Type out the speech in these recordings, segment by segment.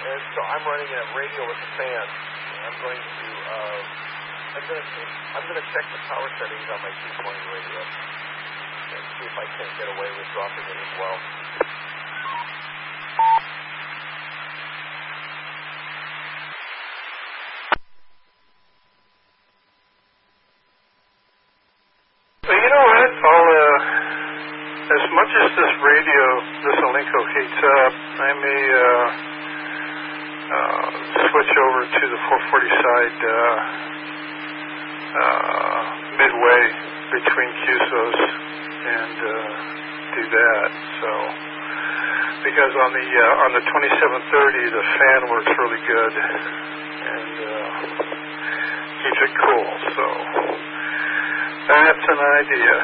and so I'm running a radio with a fan. I'm going to check the power settings on my 220 radio and see if I can't get away with dropping it as well. Well, you know what? As much as this radio, this Alinco heats up, I may switch over to the 440 side midway between QSOs and do that. So, because on the 2730, the fan works really good and keeps it cool. So that's an idea.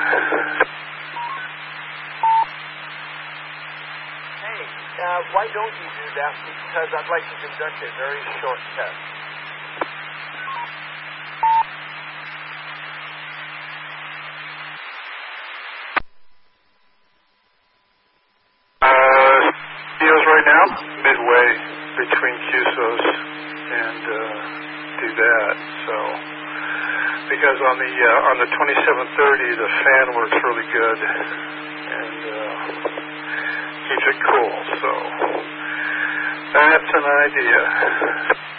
Why don't you do that? Because I'd like to conduct a very short test. Videos right now, midway between QSOs and do that. So, because on the 2730, the fan works really good and keeps it cool. So that's an idea.